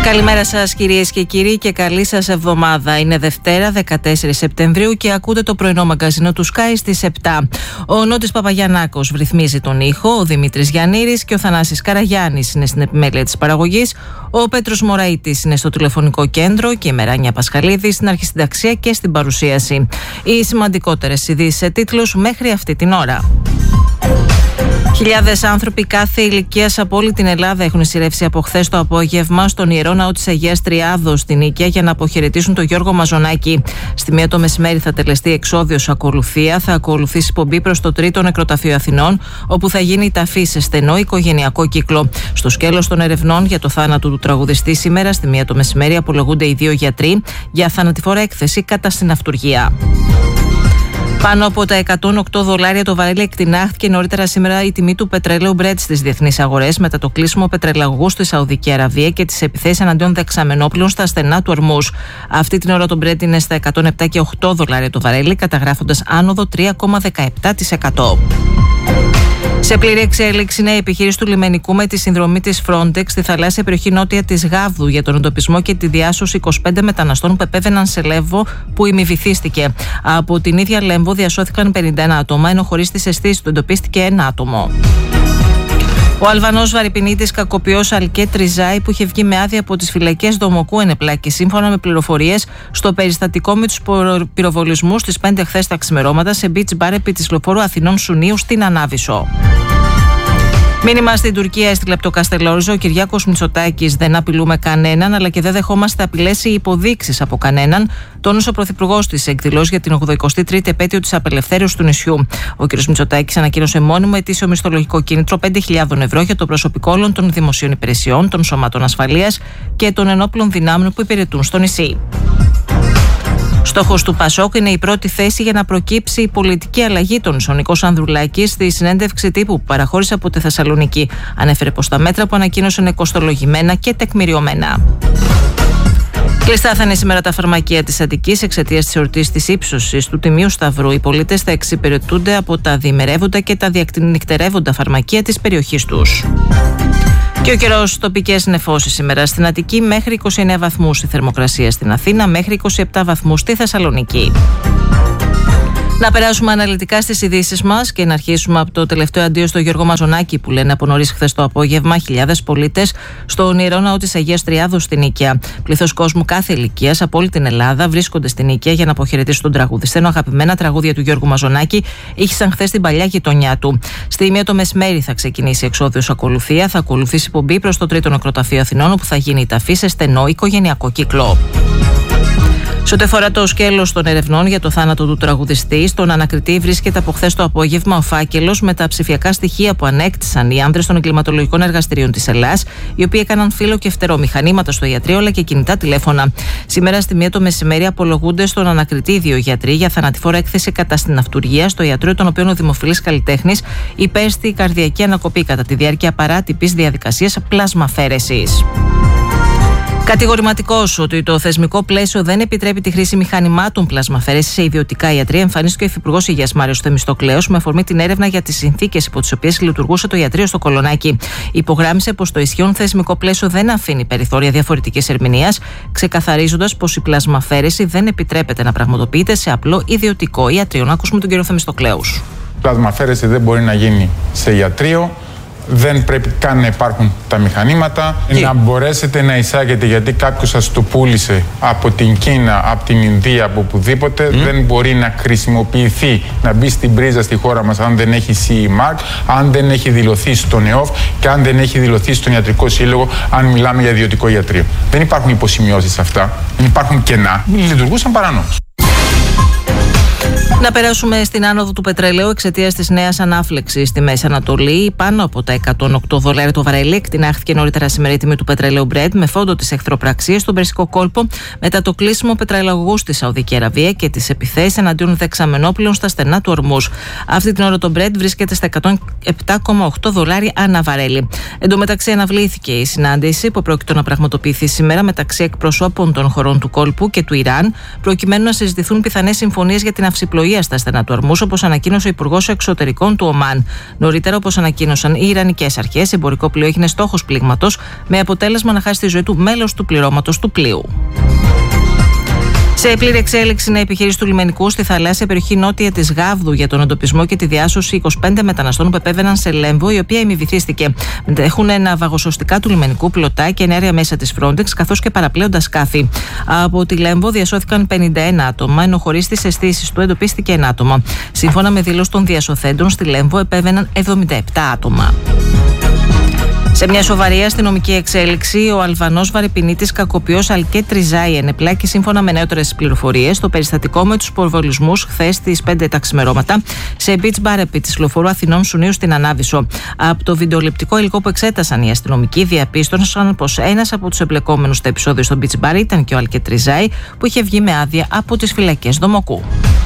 Καλημέρα σας κυρίες και κύριοι και καλή σας εβδομάδα. Είναι Δευτέρα 14 Σεπτεμβρίου και ακούτε το πρωινό μαγκαζίνο του Sky στις 7. Ο Νότης Παπαγιαννάκος ρυθμίζει τον ήχο, ο Δημήτρης Γιαννήρης και ο Θανάσης Καραγιάννης είναι στην επιμέλεια της παραγωγής, ο Πέτρος Μωραΐτης είναι στο τηλεφωνικό κέντρο και η Μεράνια Πασχαλίδη στην αρχισυνταξία και στην παρουσίαση. Οι σημαντικότερες ειδήσεις σε τίτλους μέχρι αυτή την ώρα. Χιλιάδες άνθρωποι κάθε ηλικίας από όλη την Ελλάδα έχουν εισηρεύσει από χθες το απόγευμα στον Ιερό Ναό της Αγίας Τριάδος στην Νίκαια για να αποχαιρετήσουν τον Γιώργο Μαζονάκη. Στη 1 το μεσημέρι θα τελεστεί εξώδιος ακολουθία, θα ακολουθήσει πομπή προς το 3ο Νεκροταφείο Αθηνών, όπου θα γίνει η ταφή σε στενό οικογενειακό κύκλο. Στο σκέλος των ερευνών για το θάνατο του τραγουδιστή σήμερα, στη 1 το μεσημέρι, απολογούνται οι 2 γιατροί για θανατηφόρα έκθεση κατά συναυτουργία. Πάνω από τα $108 το βαρέλι εκτινάχθηκε νωρίτερα σήμερα η τιμή του πετρελαίου Brent στις διεθνείς αγορές μετά το κλείσιμο πετρελαγωγού στη Σαουδική Αραβία και τις επιθέσεις εναντίον δεξαμενόπλων στα στενά του Ορμούζ. Αυτή την ώρα το Brent είναι στα $107,08 το βαρέλι, καταγράφοντας άνοδο 3,17%. Σε πλήρη εξέλιξη είναι η επιχείρηση του λιμενικού με τη συνδρομή της Frontex στη θαλάσσια περιοχή νότια της Γάβδου για τον εντοπισμό και τη διάσωση 25 μεταναστών που επέβαιναν σε Λέμβο που ημιβυθίστηκε. Από την ίδια Λέμβο διασώθηκαν 51 άτομα, ενώ χωρίς τις αισθήσεις του εντοπίστηκε ένα άτομο. Ο Αλβανός βαρυπινίτης κακοποιός Αλκέτ Ριζάη, που είχε βγει με άδεια από τις φυλακές Δομοκού, ενεπλάκη σύμφωνα με πληροφορίες στο περιστατικό με τους πυροβολισμούς στις 5 χθες τα ξημερώματα σε beach bar επί της λεωφόρου Αθηνών Σουνίου στην Ανάβησο. Μήνυμα στην Τουρκία έστειλε από το Καστελόριζο ο Κυριάκος Μητσοτάκης: δεν απειλούμε κανέναν, αλλά και δεν δεχόμαστε απειλές ή υποδείξεις από κανέναν, τόνισε ο Πρωθυπουργός της εκδηλώσεις για την 83η επέτειο της απελευθέρωσης του νησιού. Ο κ. Μητσοτάκης ανακοίνωσε μόνιμο ετήσιο μισθολογικό κίνητρο 5.000 ευρώ για το προσωπικό όλων των δημοσίων υπηρεσιών, των σωμάτων ασφαλείας και των ενόπλων δυνάμεων που υπηρετούν στο νησί. Στόχος του Πασόκ είναι η πρώτη θέση για να προκύψει η πολιτική αλλαγή. Τον Νίκος Ανδρουλάκης στη συνέντευξη τύπου που παραχώρησε από τη Θεσσαλονίκη ανέφερε πως τα μέτρα που ανακοίνωσε είναι κοστολογημένα και τεκμηριωμένα. Κλειστά θα είναι σήμερα τα φαρμακεία της Αττικής εξαιτίας της εορτής της ύψωσης του Τιμίου Σταυρού. Οι πολίτες θα εξυπηρετούνται από τα διημερεύοντα και τα διακνυκτερεύοντα φαρμακεία της περιοχής τους. Και ο καιρός, τοπικές νεφώσεις σήμερα στην Αττική μέχρι 29 βαθμούς η θερμοκρασία, στην Αθήνα μέχρι 27 βαθμούς στη Θεσσαλονίκη. Να περάσουμε αναλυτικά στις ειδήσεις μας και να αρχίσουμε από το τελευταίο αντίο στο Γιώργο Μαζονάκη που λένε από νωρίς χθες το απόγευμα χιλιάδες πολίτες στον Ιερό Ναό της Αγίας Τριάδος στην Νίκαια. Πληθός κόσμου κάθε ηλικίας από όλη την Ελλάδα βρίσκονται στην Νίκαια για να αποχαιρετήσουν τον τραγουδιστή, ενώ αγαπημένα τραγούδια του Γιώργου Μαζονάκη ήχησαν χθες στην παλιά γειτονιά του. Στη 1 το μεσημέρι θα ξεκινήσει εξώδιος ακολουθία, θα ακολουθήσει πομπή προς το 3ο Νεκροταφείο Αθηνών, όπου θα γίνει η ταφή σε στενό οικογενειακό κύκλο. Σε ό,τι αφορά το σκέλος των ερευνών για το θάνατο του τραγουδιστή, στον ανακριτή βρίσκεται από χθες το απόγευμα ο φάκελος με τα ψηφιακά στοιχεία που ανέκτησαν οι άνδρες των εγκληματολογικών εργαστηρίων της Ελλάς, οι οποίοι έκαναν φύλλο και φτερό μηχανήματα στο ιατρείο αλλά και κινητά τηλέφωνα. Σήμερα στη 1 το μεσημέρι απολογούνται στον ανακριτή 2 γιατροί για θανατηφόρα έκθεση κατά συναυτουργία στο ιατρείο, τον οποίο ο δημοφιλής καλλιτέχνης υπέστη καρδιακή ανακοπή κατά τη διάρκεια παράτυπης διαδικασίας πλασμαφέρεσης. Κατηγορηματικός ότι το θεσμικό πλαίσιο δεν επιτρέπει τη χρήση μηχανημάτων πλασμαφέρεσης σε ιδιωτικά ιατρεία, εμφανίστηκε ο Υφυπουργός Υγείας Μάριος Θεμιστοκλέος με αφορμή την έρευνα για τις συνθήκες υπό τις οποίες λειτουργούσε το ιατρείο στο Κολονάκι. Υπογράμμισε πως το ισχύον θεσμικό πλαίσιο δεν αφήνει περιθώρια διαφορετικής ερμηνείας, ξεκαθαρίζοντας πως η πλασμαφέρεση δεν επιτρέπεται να πραγματοποιείται σε απλό ιδιωτικό ιατρείο. Να ακούσουμε τον κύριο Θεμιστοκλέους. Πλασμαφέρεση δεν μπορεί να γίνει σε ιατρείο. Δεν πρέπει καν να υπάρχουν τα μηχανήματα. Να μπορέσετε να εισάγετε, γιατί κάποιος σας το πούλησε από την Κίνα, από την Ινδία, από οπουδήποτε, δεν μπορεί να χρησιμοποιηθεί, να μπει στην πρίζα στη χώρα μας αν δεν έχει CE Mark, αν δεν έχει δηλωθεί στον ΕΟΦ και αν δεν έχει δηλωθεί στον Ιατρικό Σύλλογο, αν μιλάμε για ιδιωτικό ιατρείο. Δεν υπάρχουν υποσημειώσεις σε αυτά, δεν υπάρχουν κενά, λειτουργούσαν παρανόμως. Να περάσουμε στην άνοδο του πετρελαίου εξαιτίας της νέας ανάφλεξης στη Μέση Ανατολή. Πάνω από τα $108 το βαρέλι εκτινάχθηκε νωρίτερα σήμερα η τιμή του πετρελαίου Brent με φόντο τις εχθροπραξίες στον Περσικό κόλπο μετά το κλείσιμο πετρελαγωγού στη Σαουδική Αραβία και τις επιθέσεις εναντίον δεξαμενόπλων στα στενά του Ορμούζ. Αυτή την ώρα το Brent βρίσκεται στα $107,8 ανά βαρέλι. Εν τω μεταξύ, αναβλήθηκε η συνάντηση που πρόκειται να πραγματοποιηθεί σήμερα μεταξύ εκπροσώπων των χωρών του κόλπου και του Ιράν, προκειμένου να συζητηθούν πιθανές συμφωνίες για την αυσιπλοεία πυροβολία στα στενά του Ορμούζ, όπως ανακοίνωσε ο Υπουργός Εξωτερικών του Ομάν. Νωρίτερα, όπως ανακοίνωσαν οι Ιρανικές αρχές, εμπορικό πλοίο έγινε στόχος πλήγματος, με αποτέλεσμα να χάσει τη ζωή του μέλος του πληρώματος του πλοίου. Σε πλήρη εξέλιξη είναι η επιχείρηση του λιμενικού στη θαλάσσια περιοχή νότια της Γάβδου για τον εντοπισμό και τη διάσωση 25 μεταναστών που επέβαιναν σε Λέμβο, η οποία ημιβυθίστηκε. Έχουν ναυαγοσωστικά του λιμενικού, πλωτά και ενέργεια μέσα της Frontex, καθώς και παραπλέοντα σκάφη. Από τη Λέμβο διασώθηκαν 51 άτομα, ενώ χωρίς τις αισθήσεις του εντοπίστηκε ένα άτομα. Σύμφωνα με δήλωση των διασωθέντων, στη Λέμβο επέβαιναν 77 άτομα. Σε μια σοβαρή αστυνομική εξέλιξη, ο Αλβανός βαρεπινίτης κακοποιός Αλκέτ Ριζάι ενεπλάκη σύμφωνα με νεότερες πληροφορίες στο περιστατικό με τους πυροβολισμούς χθες στις 5 τα ξημερώματα σε beach bar επί της λεωφόρου Αθηνών Σουνίου στην Ανάβησο. Από το βιντεοληπτικό υλικό που εξέτασαν οι αστυνομικοί, διαπίστωσαν πως ένας από τους εμπλεκόμενους στο επεισόδιο στο beach bar ήταν και ο Αλκέτ Ριζάι, που είχε βγει με άδεια από τις φυλακές Δομοκού.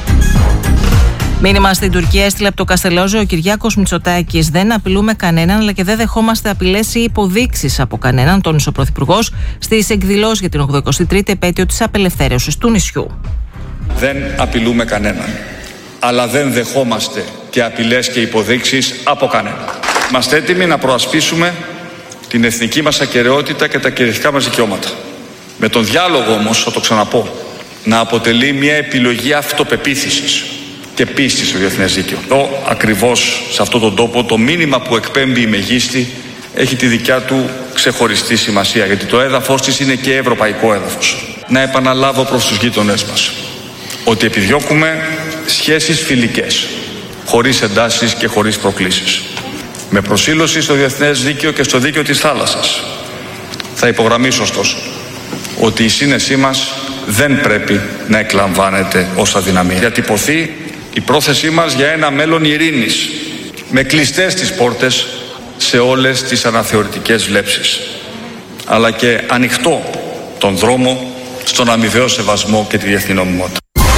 Μήνυμα στην Τουρκία έστειλε από το Καστελόριζο ο Κυριάκος Μητσοτάκης. Δεν απειλούμε κανέναν, αλλά και δεν δεχόμαστε απειλές ή υποδείξεις από κανέναν, τόνισε ο Πρωθυπουργός στις εκδηλώσεις για την 83η επέτειο της απελευθέρωσης του νησιού. Δεν απειλούμε κανέναν, αλλά δεν δεχόμαστε και απειλές και υποδείξεις από κανέναν. Είμαστε έτοιμοι να προασπίσουμε την εθνική μας ακεραιότητα και τα κυριαρχικά μας δικαιώματα. Με τον διάλογο όμως, θα το ξαναπώ, να αποτελεί μια επιλογή αυτοπεποίθησης και πίστη στο διεθνές δίκαιο. Εδώ, ακριβώς σε αυτόν τον τόπο, το μήνυμα που εκπέμπει η Μεγίστη έχει τη δικιά του ξεχωριστή σημασία, γιατί το έδαφος της είναι και ευρωπαϊκό έδαφος. Να επαναλάβω προς τους γείτονές μας ότι επιδιώκουμε σχέσεις φιλικές, χωρίς εντάσεις και χωρίς προκλήσεις, με προσήλωση στο διεθνές δίκαιο και στο δίκαιο της θάλασσας. Θα υπογραμμίσω ωστόσο ότι η σύνεσή μας δεν πρέπει να εκλαμβάνεται ως αδυναμία. Διατυπωθεί η πρόθεσή μας για ένα μέλλον ειρήνης, με κλειστές τις πόρτες σε όλες τις αναθεωρητικές βλέψεις, αλλά και ανοιχτό τον δρόμο στον αμοιβαίο σεβασμό και τη διεθνή νομιμότητα.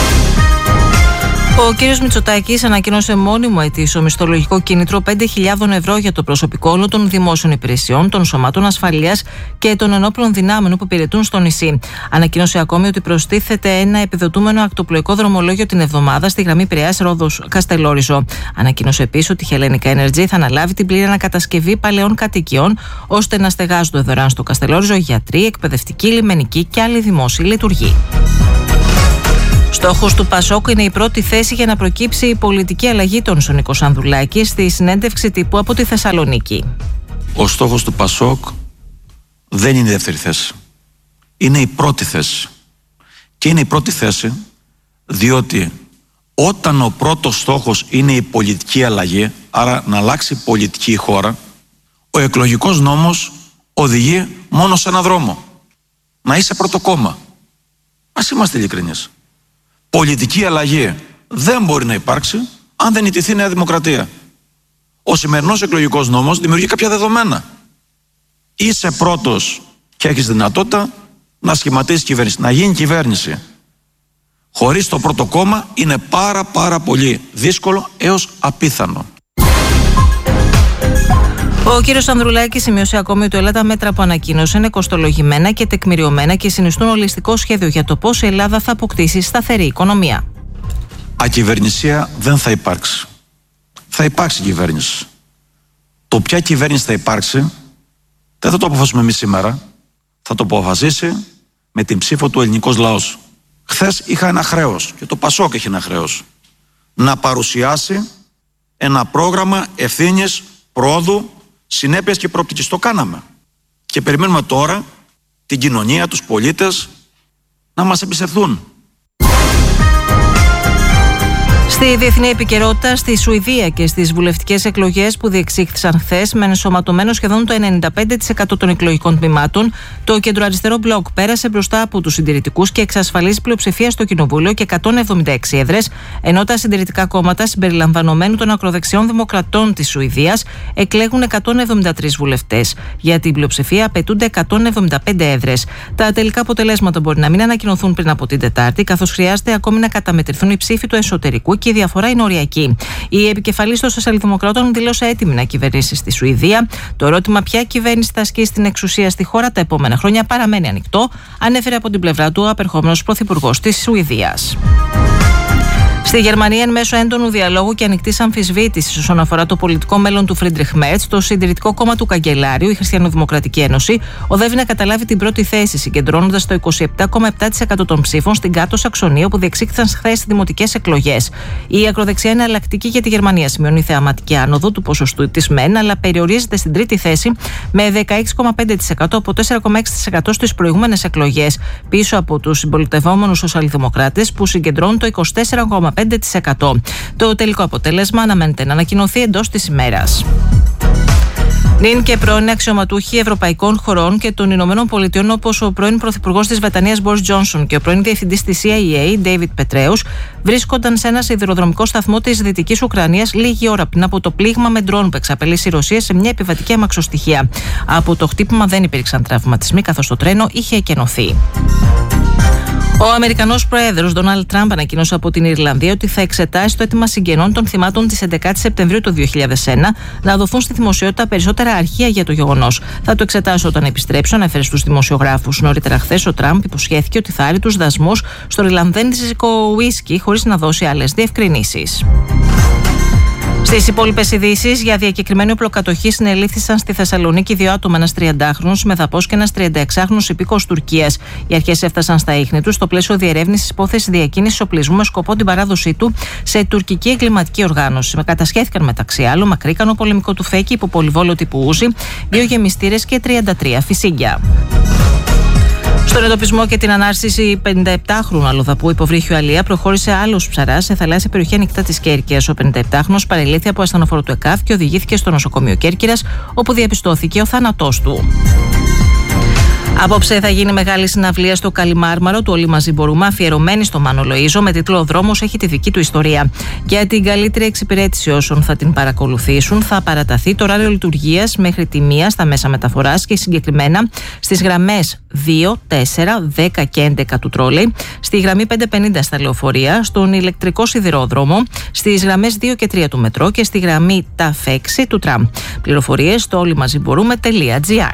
Ο κ. Μητσοτάκης ανακοίνωσε μόνιμο ετήσιο μισθολογικό κίνητρο 5.000 ευρώ για το προσωπικό όλων των δημόσιων υπηρεσιών, των σωμάτων ασφαλείας και των ενόπλων δυνάμεων που υπηρετούν στο νησί. Ανακοίνωσε ακόμη ότι προστίθεται ένα επιδοτούμενο ακτοπλοϊκό δρομολόγιο την εβδομάδα στη γραμμή Πειραιάς Ρόδος Καστελόριζο. Ανακοίνωσε επίσης ότι η Hellenic Energy θα αναλάβει την πλήρη ανακατασκευή παλαιών κατοικιών, ώστε να στεγάζονται δωρεάν στο Καστελόριζο γιατροί, εκπαιδευτικοί, λιμενικοί και άλλοι δημόσιοι λειτουργοί. Στόχος του ΠΑΣΟΚ είναι η πρώτη θέση για να προκύψει η πολιτική αλλαγή, των Νίκο Ανδρουλάκη στη συνέντευξη τύπου από τη Θεσσαλονίκη. Ο στόχος του ΠΑΣΟΚ δεν είναι η δεύτερη θέση. Είναι η πρώτη θέση. Και είναι η πρώτη θέση διότι όταν ο πρώτος στόχος είναι η πολιτική αλλαγή, άρα να αλλάξει πολιτική η χώρα, ο εκλογικός νόμος οδηγεί μόνο σε έναν δρόμο. Να είσαι πρώτο κόμμα. Ας είμαστε ειλικρινείς. Πολιτική αλλαγή δεν μπορεί να υπάρξει αν δεν ιτηθεί η Νέα Δημοκρατία. Ο σημερινός εκλογικός νόμος δημιουργεί κάποια δεδομένα. Είσαι πρώτος και έχεις δυνατότητα να σχηματίσεις κυβέρνηση, να γίνει κυβέρνηση. Χωρίς το πρώτο κόμμα είναι πάρα πολύ δύσκολο έως απίθανο. Ο κύριος Ανδρουλάκης σημείωσε ακόμη ότι όλα τα μέτρα που ανακοίνωσε είναι κοστολογημένα και τεκμηριωμένα και συνιστούν ολιστικό σχέδιο για το πώς η Ελλάδα θα αποκτήσει σταθερή οικονομία. Ακυβερνησία δεν θα υπάρξει. Θα υπάρξει κυβέρνηση. Το ποια κυβέρνηση θα υπάρξει δεν θα το αποφασίσουμε εμείς σήμερα. Θα το αποφασίσει με την ψήφο του ελληνικός λαός. Χθες είχα ένα χρέος και το ΠΑΣΟΚ έχει ένα χρέος. Να παρουσιάσει ένα πρόγραμμα ευθύνης, προόδου, συνέπειας και προοπτικής. Το κάναμε. Και περιμένουμε τώρα την κοινωνία, τους πολίτες να μας εμπιστευτούν. Στη διεθνή επικαιρότητα, στη Σουηδία και στις βουλευτικές εκλογές που διεξήχθησαν χθες, με ενσωματωμένο σχεδόν το 95% των εκλογικών τμήματων, το κεντροαριστερό μπλοκ πέρασε μπροστά από τους συντηρητικούς και εξασφαλίζει πλειοψηφία στο Κοινοβούλιο και 176 έδρες, ενώ τα συντηρητικά κόμματα, συμπεριλαμβανομένου των ακροδεξιών δημοκρατών της Σουηδίας, εκλέγουν 173 βουλευτές. Για την πλειοψηφία απαιτούνται 175 έδρες. Τα τελικά αποτελέσματα μπορεί να μην ανακοινωθούν πριν από την Τετάρτη, καθώς χρειάζεται ακόμη να καταμετρηθούν οι ψήφοι του εσωτερικού και η διαφορά είναι οριακή. Η επικεφαλής των Σοσιαλδημοκράτων δήλωσε έτοιμη να κυβερνήσει στη Σουηδία. Το ερώτημα ποια κυβέρνηση θα ασκήσει την εξουσία στη χώρα τα επόμενα χρόνια παραμένει ανοιχτό, ανέφερε από την πλευρά του ο απερχόμενος πρωθυπουργός της Σουηδίας. Στη Γερμανία, εν μέσω έντονου διαλόγου και ανοιχτής αμφισβήτησης όσον αφορά το πολιτικό μέλλον του Φρίντριχ Μέρτς, το συντηρητικό κόμμα του καγκελάριου, η Χριστιανοδημοκρατική Ένωση, οδεύει να καταλάβει την πρώτη θέση, συγκεντρώνοντας το 27,7% των ψήφων στην Κάτω Σαξονία, όπου διεξήχθησαν χθες δημοτικές εκλογές. Η ακροδεξιά είναι αλλακτική για τη Γερμανία. Σημειώνει θεαματική άνοδο του ποσοστού της ΜΕΝ, αλλά περιορίζεται στην τρίτη θέση με 16,5% από 4,6% στις προηγούμενες εκλογές, πίσω από τους συμπολιτευόμενους σοσιαλδημοκράτες που συγκεντρώνουν το 24,5%. Το τελικό αποτέλεσμα αναμένεται να ανακοινωθεί εντός της ημέρας. Νυν και πρώην αξιωματούχοι ευρωπαϊκών χωρών και των Ηνωμένων Πολιτειών, όπως ο πρώην πρωθυπουργός της Βρετανίας Μπόρις Τζόνσον και ο πρώην διευθυντής της CIA Ντέιβιτ Πετρέους, βρίσκονταν σε ένα σιδηροδρομικό σταθμό της Δυτικής Ουκρανίας λίγη ώρα πριν από το πλήγμα με ντρόν που εξαπελύσει η Ρωσία σε μια επιβατική αμαξοστοιχεία. Από το χτύπημα δεν υπήρξαν τραυματισμοί, καθώς το τρένο είχε εκενωθεί. Ο Αμερικανός Πρόεδρος Ντόναλντ Τραμπ ανακοίνωσε από την Ιρλανδία ότι θα εξετάσει το αίτημα συγγενών των θυμάτων της 11ης Σεπτεμβρίου του 2001 να δοθούν στη δημοσιότητα περισσότερα αρχεία για το γεγονός. Θα το εξετάσει όταν επιστρέψει, ανέφερε στους δημοσιογράφους. Νωρίτερα χθες ο Τραμπ υποσχέθηκε ότι θα άρει τους δασμούς στο ιρλανδέζικο ουίσκι, χωρίς να δώσει άλλες διευκρινήσεις. Στις υπόλοιπες ειδήσεις, για διακεκριμένη οπλοκατοχή συνελήφθησαν στη Θεσσαλονίκη 2 άτομα, ένας 30χρονος μεθαπός και ένας 36χρονος υπήκοος Τουρκίας. Οι αρχές έφτασαν στα ίχνη τους στο πλαίσιο διερεύνησης υπόθεσης διακίνησης οπλισμού με σκοπό την παράδοσή του σε τουρκική εγκληματική οργάνωση. Κατασχέθηκαν μεταξύ άλλων μακρύκανο πολεμικό του φέκι, υποπολιβόλο τύπου Ούζι, 2 γεμιστήρες και 33 φυσίγγια. Στον εντοπισμό και την ανάρσηση 57χρονου αλλοδαπού υποβρύχιου Αλία προχώρησε άλλος ψαράς σε θαλάσσια περιοχή ανοιχτά της Κέρκυρας. Ο 57χρονος παρελήφθη από ασθενοφόρο του ΕΚΑΒ και οδηγήθηκε στο νοσοκομείο Κέρκυρας, όπου διαπιστώθηκε ο θάνατός του. Απόψε θα γίνει μεγάλη συναυλία στο Καλιμάρμαρο του Όλοι Μαζί Μπορούμε, αφιερωμένη στο Μάνο Λοΐζο, με τίτλο «Ο δρόμος έχει τη δική του ιστορία». Για την καλύτερη εξυπηρέτηση όσων θα την παρακολουθήσουν, θα παραταθεί το ωράριο λειτουργίας μέχρι τη 1 στα μέσα μεταφοράς και συγκεκριμένα στις γραμμές 2, 4, 10 και 11 του τρόλεϊ, στη γραμμή 550 στα λεωφορεία, στον ηλεκτρικό σιδηρόδρομο, στις γραμμές 2 και 3 του μετρό και στη γραμμή ΤΑΦ6 του τραμ. Πληροφορίες στο όλοιμαζιμπορούμε.gr.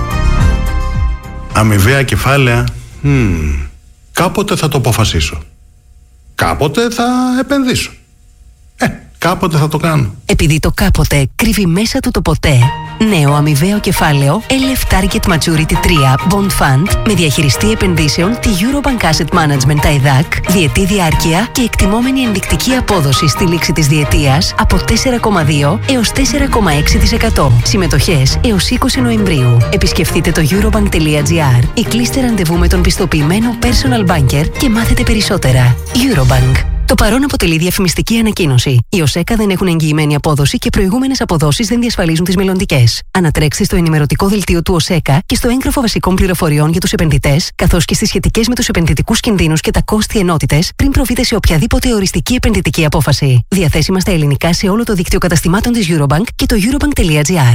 Αμοιβαία κεφάλαια, κάποτε θα το αποφασίσω. Κάποτε θα επενδύσω. Κάποτε θα το κάνω. Επειδή το κάποτε κρύβει μέσα του το ποτέ. Νέο αμοιβαίο κεφάλαιο LF Target Maturity 3 Bond Fund με διαχειριστή επενδύσεων τη Eurobank Asset Management ΤΑΙΔΑΚ, διετή διάρκεια και εκτιμόμενη ενδεικτική απόδοση στη λήξη της διετίας από 4,2 έως 4,6%. Συμμετοχές έως 20 Νοεμβρίου. Επισκεφτείτε το eurobank.gr ή κλείστε ραντεβού με τον πιστοποιημένο personal banker και μάθετε περισσότερα. Eurobank. Το παρόν αποτελεί διαφημιστική ανακοίνωση. Οι ΟΣΕΚΑ δεν έχουν εγγυημένη απόδοση και προηγούμενες αποδόσεις δεν διασφαλίζουν τις μελλοντικές. Ανατρέξτε στο ενημερωτικό δελτίο του ΟΣΕΚΑ και στο έγγραφο βασικών πληροφοριών για τους επενδυτές, καθώς και στις σχετικές με τους επενδυτικούς κινδύνους και τα κόστη ενότητες, πριν προβείτε σε οποιαδήποτε οριστική επενδυτική απόφαση. Διαθέσιμα στα ελληνικά σε όλο το δίκτυο καταστημάτων της Eurobank και το eurobank.gr.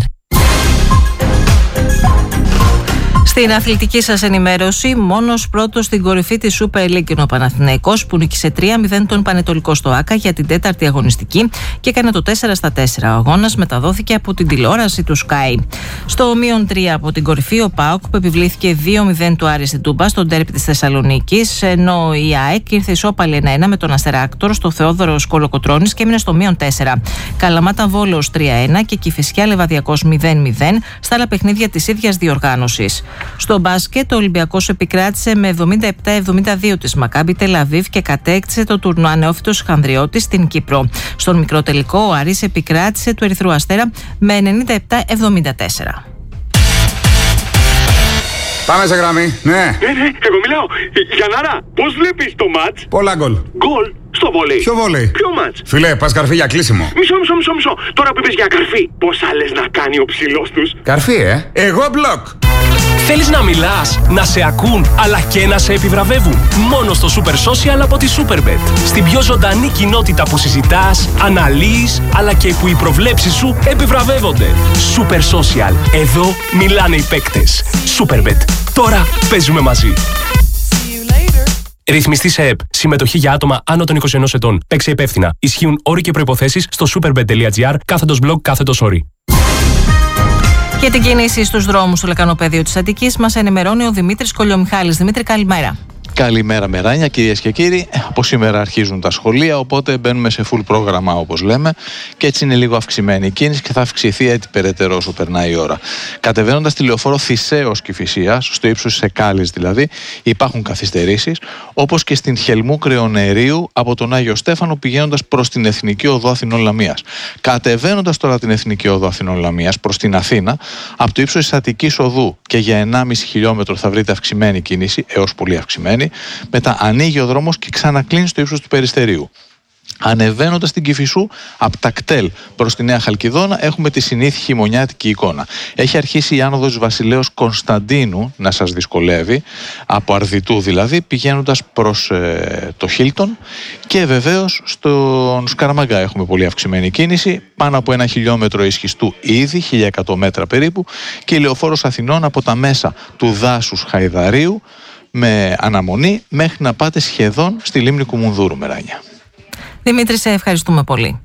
Στην αθλητική σας ενημέρωση, μόνος πρώτος στην κορυφή της Super League είναι ο Παναθηναϊκός, που νίκησε 3-0 τον Πανετολικό στο ΆΚΑ για την 4η αγωνιστική και έκανε το 4-4. Ο αγώνας μεταδόθηκε από την τηλεόραση του Sky. Στο μείον 3 από την κορυφή, ο ΠΑΟΚ που επιβλήθηκε 2-0 του Άρη στην Τούμπα στον ντέρμπι της Θεσσαλονίκης, ενώ η ΑΕΚ ήρθε ισόπαλη 1-1 με τον Αστεράκτορ στο Θεόδωρος Κολοκοτρώνης και έμεινε στο μείον 4. Καλαμάτα Βόλος 3-1 και Κηφισιά Λεβαδιακός 0-0 στα άλλα παιχνίδια της ίδιας διοργάνωσης. Στο μπάσκετ, ο Ολυμπιακός επικράτησε με 77-72 της Μακάμπι Τελαβίβ και κατέκτησε το τουρνουά Ανεόφυτος Χανδριώτης στην Κύπρο. Στον μικρό τελικό, ο Άρης επικράτησε του Ερυθρού Αστέρα με 97-74. Πάμε σε γραμμή, ναι. Εγώ μιλάω. Γιαννάρα, πώς βλέπεις το μάτς? Πολλά γκολ. Γκολ στο βολέι. Ποιο βολέι? Ποιο μάτς? Φιλέ, πας καρφί για κλείσιμο. Μισό. Τώρα που είπες για καρφί, πόσα λες να κάνει ο ψηλός τους? Καρφί, Εγώ μπλοκ. Θέλεις να μιλάς, να σε ακούν, αλλά και να σε επιβραβεύουν? Μόνο στο Super Social από τη Superbet. Στην πιο ζωντανή κοινότητα που συζητάς, αναλύεις, αλλά και που οι προβλέψεις σου επιβραβεύονται. Super Social. Εδώ μιλάνε οι παίκτες. Superbet. Τώρα παίζουμε μαζί. Ρυθμιστή σε ΕΠ. Συμμετοχή για άτομα άνω των 21 ετών. Παίξε υπεύθυνα. Ισχύουν όροι και προϋποθέσεις στο superbet.gr/blog/όροι. Για την κίνηση στους δρόμους του λεκανοπεδίου της Αττικής μας ενημερώνει ο Δημήτρης Κολιομιχάλης. Δημήτρη, καλημέρα. Καλημέρα Μεράνια, κυρίες και κύριοι. Από σήμερα αρχίζουν τα σχολεία, οπότε μπαίνουμε σε full πρόγραμμα όπως λέμε, και έτσι είναι λίγο αυξημένη η κίνηση και θα αυξηθεί έτσι περαιτέρω όσο περνάει η ώρα. Κατεβαίνοντας τη λεωφόρο Θησέως Κηφισίας, στο ύψος της Εκάλης δηλαδή, υπάρχουν καθυστερήσεις, όπως και στην Χελμού Κρεονερίου από τον Άγιο Στέφανο πηγαίνοντας προς την Εθνική Οδό Αθηνών Λαμίας. Κατεβαίνοντας τώρα την Εθνική Οδό Αθηνών Λαμίας προς την Αθήνα, από το ύψος της Αττικής Οδού και για 1,5 χιλιόμετρο θα βρείτε αυξημένη κίνηση, έως πολύ αυξημένη. Μετά ανοίγει ο δρόμος και ξανακλίνει στο ύψος του Περιστερίου. Ανεβαίνοντας την Κηφισού, από τα κτέλ προς τη Νέα Χαλκιδόνα, έχουμε τη συνήθη χειμωνιάτικη εικόνα. Έχει αρχίσει η άνοδος Βασιλέως Κωνσταντίνου να σας δυσκολεύει, από Αρδιτού δηλαδή, πηγαίνοντας προς το Χίλτον, και βεβαίως στον Σκαραμαγκά έχουμε πολύ αυξημένη κίνηση, πάνω από 1 χιλιόμετρο ισχυστού ήδη, 1100 μέτρα περίπου, και η λεωφόρος Αθηνών από τα μέσα του δάσους Χαϊδαρίου, με αναμονή μέχρι να πάτε σχεδόν στη λίμνη Κουμουνδούρου, Μεράνια. Δημήτρη, σε ευχαριστούμε πολύ.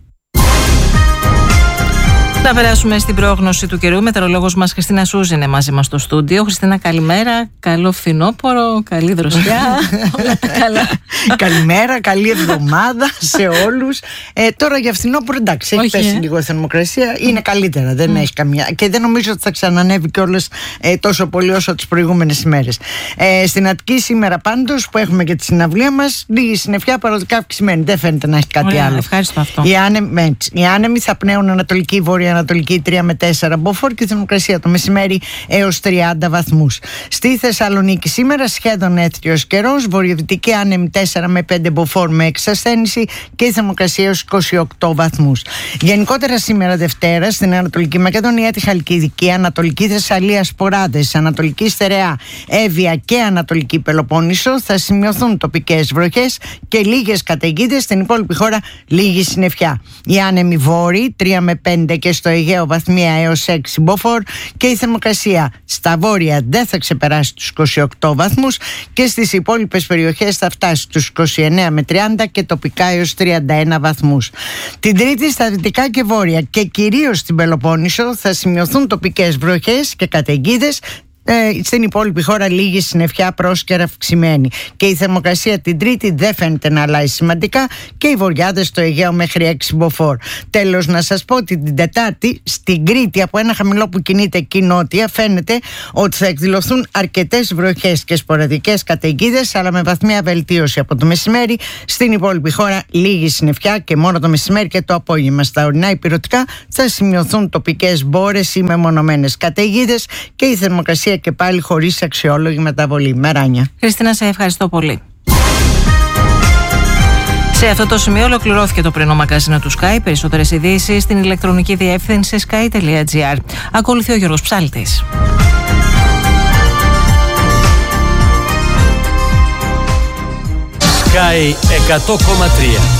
Να περάσουμε στην πρόγνωση του καιρού. Μετεωρολόγος μας Χριστίνα Σούζη είναι μαζί μας στο στούντιο. Χριστίνα, καλημέρα, καλό φθινόπωρο, καλή δροσιά, όλα τα καλά. Καλημέρα, καλή εβδομάδα σε όλους. Τώρα για φθινόπωρο, εντάξει, έχει πέσει λίγο η θερμοκρασία, είναι καλύτερα, δεν έχει καμιά. Και δεν νομίζω ότι θα ξανανεύει κιόλας τόσο πολύ όσο τις προηγούμενες ημέρες. Στην Αττική σήμερα πάντως, που έχουμε και τη συναυλία μας, λίγη συννεφιά, παροδικά αυξημένη. Δεν φαίνεται να έχει κάτι άλλο. Ευχαριστώ αυτό. Οι άνεμοι θα πνέουν ανατολική, βορειοανατολική 3 με 4 μποφόρ και η θερμοκρασία το μεσημέρι έως 30 βαθμούς. Στη Θεσσαλονίκη σήμερα σχεδόν έθριος καιρός, βορειοδυτική άνεμη 4 με 5 μποφόρ με εξασθένηση και η θερμοκρασία έως 28 βαθμούς. Γενικότερα σήμερα Δευτέρα στην Ανατολική Μακεδονία, τη Χαλκιδική, Ανατολική Θεσσαλία, Σποράδες, Ανατολική Στερεά, Εύβοια και Ανατολική Πελοπόννησο θα σημειωθούν τοπικές βροχές και λίγες καταιγίδες. Στην υπόλοιπη χώρα λίγη συννεφιά. Οι άνεμοι βόρειοι 3 με 5 και στο Αιγαίο βαθμία έως 6 μποφόρ και η θερμοκρασία στα βόρεια δεν θα ξεπεράσει τους 28 βαθμούς και στις υπόλοιπες περιοχές θα φτάσει στους 29 με 30 και τοπικά έως 31 βαθμούς. Την Τρίτη στα δυτικά και βόρεια και κυρίως στην Πελοπόννησο θα σημειωθούν τοπικές βροχές και καταιγίδες. Στην υπόλοιπη χώρα λίγη συννεφιά πρόσκαιρα αυξημένη και η θερμοκρασία την Τρίτη δεν φαίνεται να αλλάζει σημαντικά και οι βορειάδες στο Αιγαίο μέχρι 6 μποφόρ. Τέλος, να σας πω ότι την Τετάρτη στην Κρήτη, από ένα χαμηλό που κινείται εκεί νότια, φαίνεται ότι θα εκδηλωθούν αρκετές βροχές και σποραδικές καταιγίδες, αλλά με βαθμία βελτίωση από το μεσημέρι. Στην υπόλοιπη χώρα λίγη συννεφιά και μόνο το μεσημέρι και το απόγευμα. Στα ορεινά υπηρετικά θα σημειωθούν τοπικές μπόρες ή μεμονωμένες καταιγίδες και η θερμοκρασία και πάλι χωρίς αξιόλογη μεταβολή. Μεράνια. Χριστίνα, σε ευχαριστώ πολύ. Σε αυτό το σημείο ολοκληρώθηκε το πρωινό μαγκαζίνο του Sky. Περισσότερες ειδήσεις στην ηλεκτρονική διεύθυνση sky.gr. Ακολουθεί ο Γιώργος Ψάλτης. Sky 100,3